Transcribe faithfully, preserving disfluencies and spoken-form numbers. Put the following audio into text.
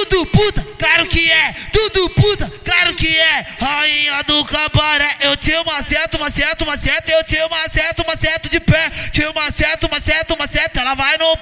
tudo puta, claro que é. Tudo puta, claro que é. Rainha do cabaré, eu te maceto, maceto, maceto. Eu te maceto, maceto de pé. Te maceto, maceto, maceto. Ela vai no